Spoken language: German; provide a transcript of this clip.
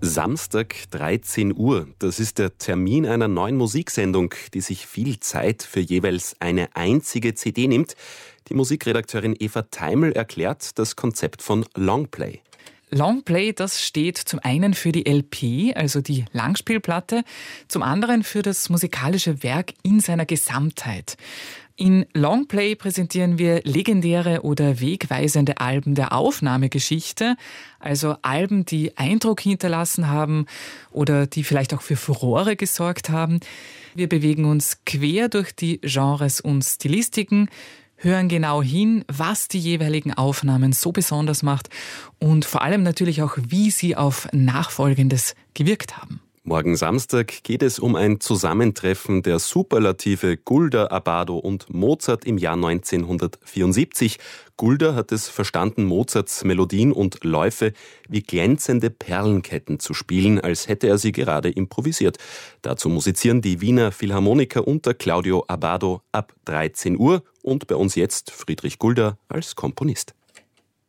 Samstag 13 Uhr, das ist der Termin einer neuen Musiksendung, die sich viel Zeit für jeweils eine einzige CD nimmt. Die Musikredakteurin Eva Teimel erklärt das Konzept von Longplay. Longplay, das steht zum einen für die LP, also die Langspielplatte, zum anderen für das musikalische Werk in seiner Gesamtheit. In Longplay präsentieren wir legendäre oder wegweisende Alben der Aufnahmegeschichte, also Alben, die Eindruck hinterlassen haben oder die vielleicht auch für Furore gesorgt haben. Wir bewegen uns quer durch die Genres und Stilistiken, hören genau hin, was die jeweiligen Aufnahmen so besonders macht und vor allem natürlich auch, wie sie auf Nachfolgendes gewirkt haben. Morgen Samstag geht es um ein Zusammentreffen der Superlative Gulda, Abbado und Mozart im Jahr 1974. Gulda hat es verstanden, Mozarts Melodien und Läufe wie glänzende Perlenketten zu spielen, als hätte er sie gerade improvisiert. Dazu musizieren die Wiener Philharmoniker unter Claudio Abbado ab 13 Uhr und bei uns jetzt Friedrich Gulda als Komponist.